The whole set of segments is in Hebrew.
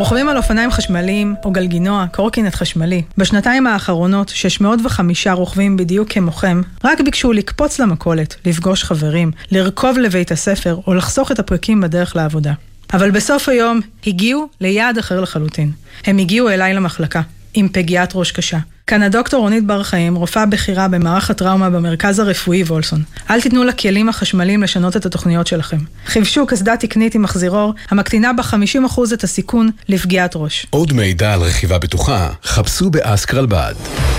רוכבים על אופניים חשמליים או גלגינוע, קורקינט חשמלי. בשנתיים האחרונות 605 רוכבים בדיוק כמוכם רק ביקשו לקפוץ למכולת, לפגוש חברים, לרכוב לבית הספר או לחסוך את הפרקים בדרך לעבודה. אבל בסוף היום הגיעו ליעד אחר לחלוטין. הם הגיעו אליי למחלקה, עם פגיעת ראש קשה. כאן הדוקטור רונית בר חיים, רופאה בכירה במערך הטראומה במרכז הרפואי וולסון. אל תיתנו לכלים החשמליים לשנות את התוכניות שלכם. חיפשו קסדה תקנית עם מחזירור, המקטינה ב-50% את הסיכון לפגיעת ראש. עוד מידע על רכיבה בטוחה, חפשו באסקרלבד.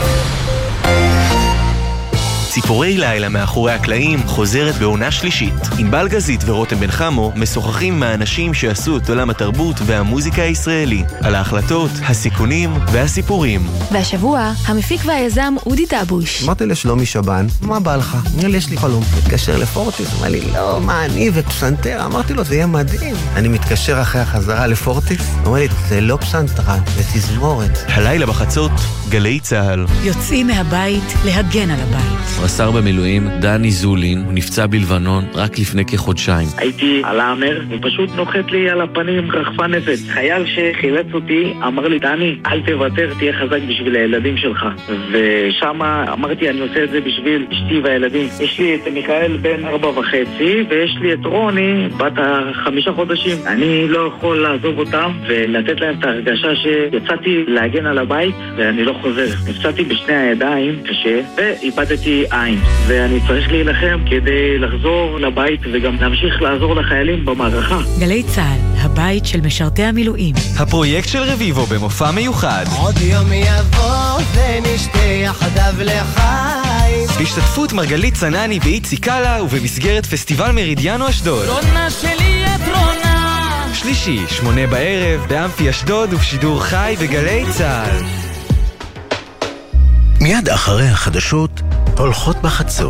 ציפורי לילה מאחורי הקלעים חוזרת בעונה שלישית. ענבל גזית ורותם בן חמו משוחחים מהאנשים שעשו את עולם התרבות והמוזיקה הישראלי, על ההחלטות, הסיכונים והסיפורים. והשבוע, המפיק והיזם אודי טאבוש. אמרתי לשלומי שבן, מה בא לך? נראה לי יש לי חלום. מתקשר לפורטיס, אמר לי, לא, מה אני ופסנתר? אמרתי לו, זה יהיה מדהים. אני מתקשר אחרי החזרה לפורטיס, אמר לי, זה לא פסנתרה, זה תזמורת. הלילה בחצות, גלי צהל. יוצאים מהבית להגן על הבית. רס"ר במילואים דני זולין, הוא נפצע בלבנון רק לפני כחודשיים. הייתי על האמר, הוא פשוט נוחת לי על הפנים רחפה נפץ. חייל שחילץ אותי אמר לי, דני, אל תוותר, תהיה חזק בשביל הילדים שלך. ושם אמרתי, אני עושה את זה בשביל אשתי והילדים. יש לי את מיכאל בן 4.5 ויש לי את רוני בת 5 חודשים. אני לא יכול לעזוב אותם ולתת להם את ההרגשה שיצאתי להגן על הבית ואני לא חוזר. נפצעתי בשני הידיים קשה ואיבדתי עין, ואני צריך להילחם כדי לחזור לבית וגם להמשיך לעזור לחיילים במערכה. גלי צהל, הבית של משרתי המילואים. הפרויקט של רביבו במופע מיוחד. עוד יום יבוא ונשתה יחדיו לחיים. בהשתתפות מרגלית צנני ואיצי קאלה ובמסגרת פסטיבל מרידיאנו אשדוד. רונה שלי את רונה. שלישי, 8 בערב, באמפי אשדוד ובשידור חי בגלי צהל. מיד אחרי החדשות הולכות בחצות.